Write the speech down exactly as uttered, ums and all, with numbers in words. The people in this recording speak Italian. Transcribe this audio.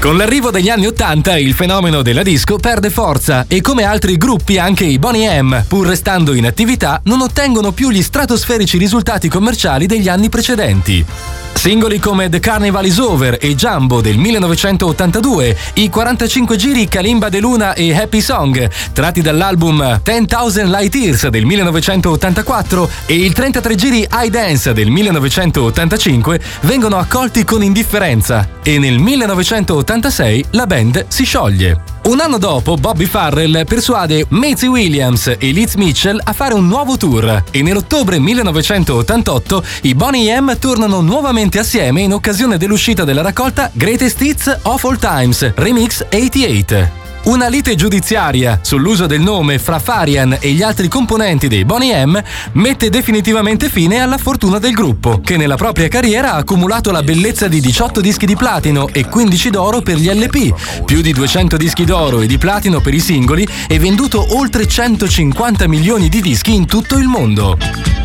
Con l'arrivo degli anni ottanta il fenomeno della disco perde forza e come altri gruppi anche i Boney M, pur restando in attività, non ottengono più gli stratosferici risultati commerciali degli anni precedenti. Singoli come The Carnival Is Over e Jumbo del millenovecentottantadue, i quarantacinque giri Kalimba de Luna e Happy Song, tratti dall'album ten thousand Light Years del millenovecentottantaquattro e il trentatré giri I Dance del millenovecentottantacinque vengono accolti con indifferenza e nel millenovecentottantasei la band si scioglie. Un anno dopo, Bobby Farrell persuade Maisie Williams e Liz Mitchell a fare un nuovo tour e nell'ottobre millenovecentottantotto i Boney M tornano nuovamente assieme in occasione dell'uscita della raccolta Greatest Hits of All Times Remix ottantotto. Una lite giudiziaria sull'uso del nome fra Farian e gli altri componenti dei Boney M mette definitivamente fine alla fortuna del gruppo, che nella propria carriera ha accumulato la bellezza di diciotto dischi di platino e quindici d'oro per gli L P, più di duecento dischi d'oro e di platino per i singoli e venduto oltre centocinquanta milioni di dischi in tutto il mondo.